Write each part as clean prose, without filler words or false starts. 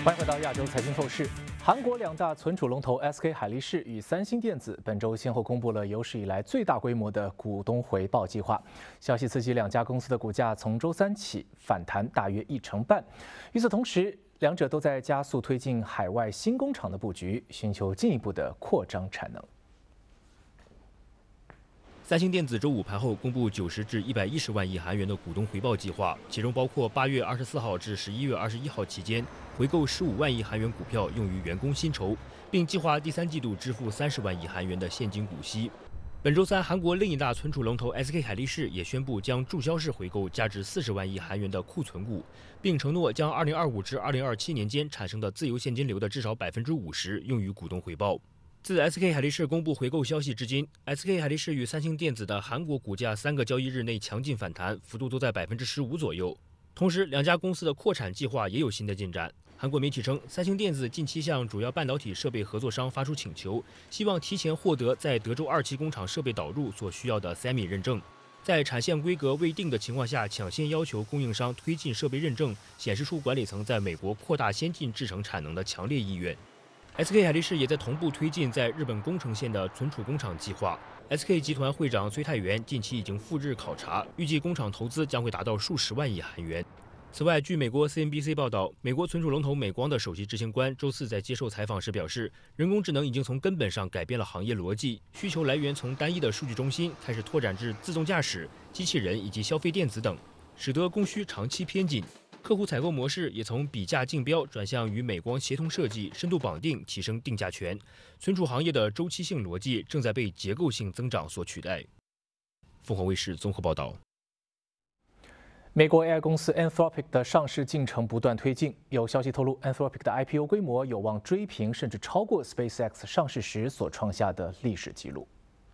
欢迎回到亚洲财经透视。韩国两大存储龙头 SK 海力士与三星电子本周先后公布了有史以来最大规模的股东回报计划，消息刺激两家公司的股价从周三起反弹大约1成半。与此同时，两者都在加速推进海外新工厂的布局，寻求进一步的扩张产能。 三星电子周五盘后公布90至110万亿韩元的股东回报计划，其中包括8月24号至11月21号期间回购15万亿韩元股票用于员工薪酬，并计划第3季度支付30万亿韩元的现金股息。本周三，韩国另一大存储龙头 SK 海力士也宣布将注销式回购价值40万亿韩元的库存股，并承诺将2025至2027年间产生的自由现金流的至少50%用于股东回报。自 SK 海力士公布回购消息至今 ，SK 海力士与三星电子的韩国股价3个交易日内强劲反弹，幅度都在15%左右。同时，两家公司的扩产计划也有新的进展。韩国媒体称，三星电子近期向主要半导体设备合作商发出请求，希望提前获得在德州2期工厂设备导入所需要的 SEMI 认证。在产线规格未定的情况下，抢先要求供应商推进设备认证，显示出管理层在美国扩大先进制程产能的强烈意愿。SK 海力士也在同步推进在日本宫城县的存储工厂计划。SK 集团会长崔泰元近期已经赴日考察，预计工厂投资将会达到数十万亿韩元。此外，据美国 CNBC 报道，美国存储龙头美光的首席执行官周四在接受采访时表示，人工智能已经从根本上改变了行业逻辑，需求来源从单一的数据中心开始拓展至自动驾驶、机器人以及消费电子等，使得供需长期偏紧。客户采购模式也从比价竞标转向与美光协同设计、深度绑定，提升定价权。存储行业的周期性逻辑正在被结构性增长所取代。凤凰卫视综合报道。 美国 AI 公司 Anthropic 的上市进程不断推进，有消息透露 ，Anthropic 的 IPO 规模有望追平甚至超过 SpaceX 上市时所创下的历史纪录。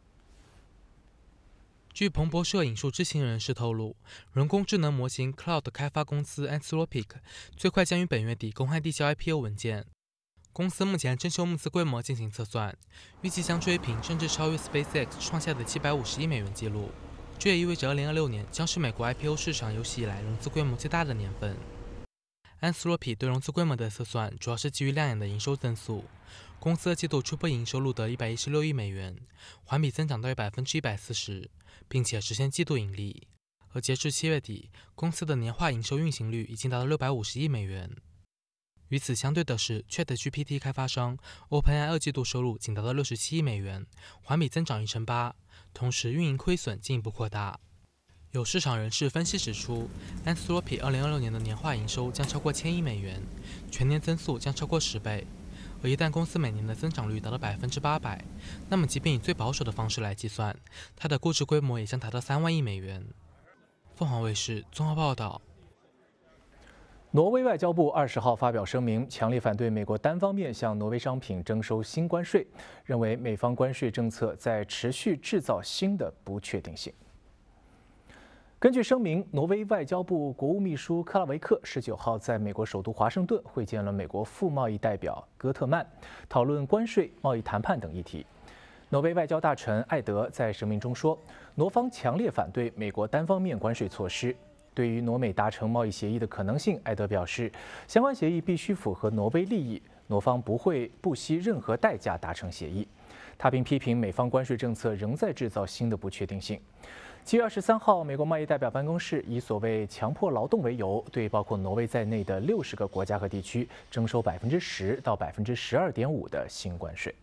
据彭博社引述知情人士透露，人工智能模型 Cloud 开发公司 Anthropic 最快将于本月底公开递交 IPO 文件。公司目前正就募资规模进行测算，预计将追平甚至超越 SpaceX 创下的750亿美元纪录。这也意味着2026年将是美国 IPO 市场有史以来融资规模最大的年份。Anthropic 对融资规模的测算主要是基于亮眼的营收增速。公司的季度初步营收录得116亿美元，环比增长大约140%，并且实现季度盈利。而截至7月底，公司的年化营收运行率已经达到650亿美元。与此相对的是 ChatGPT 开发商 OpenAI 二季度收入仅达到67亿美元，环比增长1成8%，同时运营亏损进一步扩大。有市场人士分析指出 ，Anthropic 2026年的年化营收将超过1000亿美元，全年增速将超过10倍。而一旦公司每年的增长率达到800%，那么即便以最保守的方式来计算，它的估值规模也将达到3万亿美元。凤凰卫视综合报道。 挪威外交部20号发表声明，强烈反对美国单方面向挪威商品征收新关税，认为美方关税政策在持续制造新的不确定性。根据声明，挪威外交部国务秘书克拉维克19号在美国首都华盛顿会见了美国副贸易代表戈特曼，讨论关税、贸易谈判等议题。挪威外交大臣艾德在声明中说，挪方强烈反对美国单方面关税措施。对于挪美达成贸易协议的可能性，艾德表示，相关协议必须符合挪威利益，挪方不会不惜任何代价达成协议。他并批评美方关税政策仍在制造新的不确定性。7月23号，美国贸易代表办公室以所谓强迫劳动为由，对包括挪威在内的60个国家和地区征收10%到12.5%的新关税。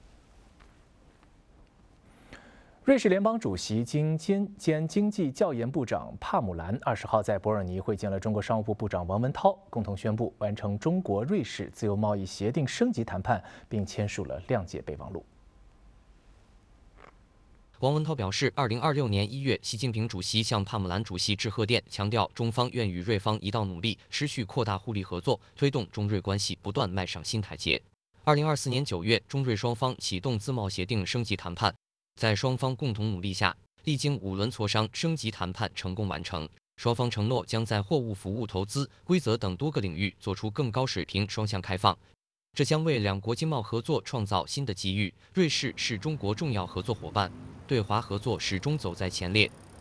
瑞士联邦主席兼经济教研部长帕姆兰20号在伯尔尼会见了中国商务部部长王文涛，共同宣布完成中国瑞士自由贸易协定升级谈判，并签署了谅解备忘录。 王文涛表示，2026年1月，习近平主席向帕姆兰主席致贺电，强调中方愿与瑞方一道努力，持续扩大互利合作，推动中瑞关系不断迈上新台阶。2024年9月，中瑞双方启动自贸协定升级谈判，在双方共同努力下，历经5轮磋商，升级谈判成功完成。双方承诺将在货物、服务、投资、规则等多个领域做出更高水平双向开放。这将为两国经贸合作创造新的机遇。瑞士是中国重要合作伙伴，对华合作始终走在前列。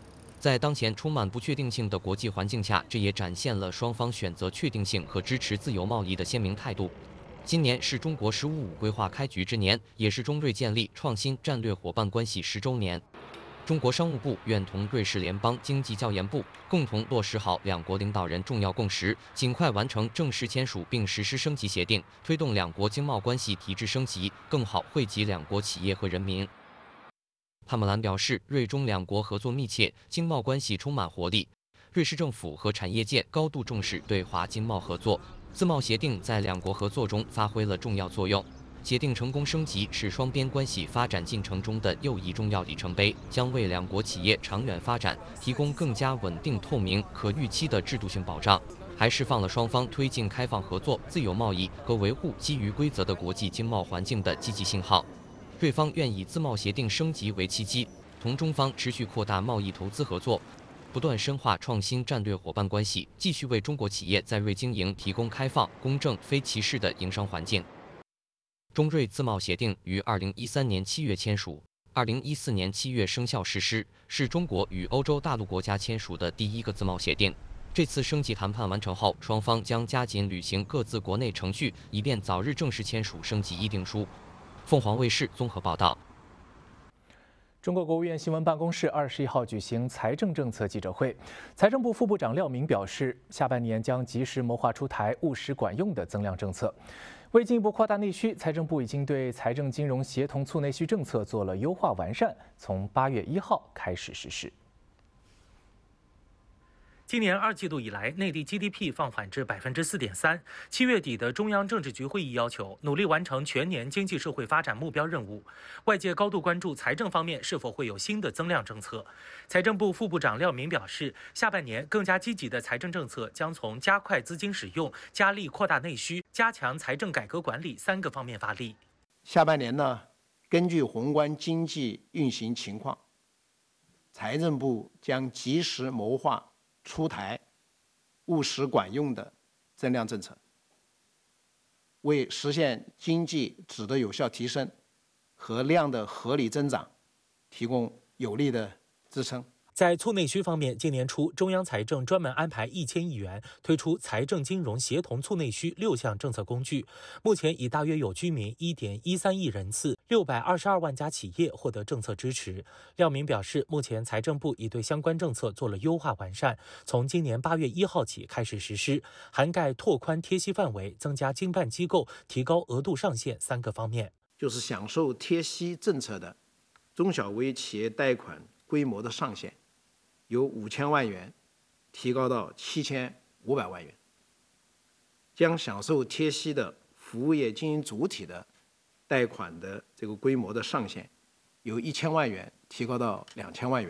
在当前充满不确定性的国际环境下，这也展现了双方选择确定性和支持自由贸易的鲜明态度。今年是中国“十五五”规划开局之年，也是中瑞建立创新战略伙伴关系10周年。中国商务部愿同瑞士联邦经济教研部共同落实好两国领导人重要共识，尽快完成正式签署并实施升级协定，推动两国经贸关系提质升级，更好惠及两国企业和人民。帕姆兰表示，瑞中两国合作密切，经贸关系充满活力。瑞士政府和产业界高度重视对华经贸合作，自贸协定在两国合作中发挥了重要作用。协定成功升级是双边关系发展进程中的又一重要里程碑，将为两国企业长远发展提供更加稳定、透明、可预期的制度性保障，还释放了双方推进开放合作、自由贸易和维护基于规则的国际经贸环境的积极信号。瑞方愿以自贸协定升级为契机，同中方持续扩大贸易投资合作，不断深化创新战略伙伴关系，继续为中国企业在瑞经营提供开放、公正、非歧视的营商环境。中瑞自贸协定于2013年7月签署，2014年7月生效实施，是中国与欧洲大陆国家签署的第一个自贸协定。这次升级谈判完成后，双方将加紧履行各自国内程序，以便早日正式签署升级议定书。凤凰卫视综合报道。 中国国务院新闻办公室21号举行财政政策记者会，财政部副部长廖明表示，下半年将及时谋划出台务实管用的增量政策。为进一步扩大内需，财政部已经对财政金融协同促内需政策做了优化完善，从8月1号开始实施。 今年2季度以来，内地 GDP 放缓至4.3%。7月底的中央政治局会议要求，努力完成全年经济社会发展目标任务。外界高度关注财政方面是否会有新的增量政策。财政部副部长廖明表示，下半年更加积极的财政政策将从加快资金使用、加力扩大内需、加强财政改革管理3个方面发力。 下半年呢，根据宏观经济运行情况，财政部将及时谋划出台务实管用的增量政策，为实现经济质的有效提升和量的合理增长提供有力的支撑。 在促内需方面，今年初，中央财政专门安排1000亿元推出财政金融协同促内需6项政策工具，目前已大约有居民1.13亿人次、622万家企业获得政策支持。廖明表示，目前财政部已对相关政策做了优化完善，从今年8月1号起开始实施，涵盖拓宽贴息范围、增加经办机构、提高额度上限3个方面。 就是享受贴息政策的中小微企业贷款规模的上限由5000万元提高到7500万元，将享受贴息的服务业经营主体的贷款的这个规模的上限由1000万元提高到2000万元。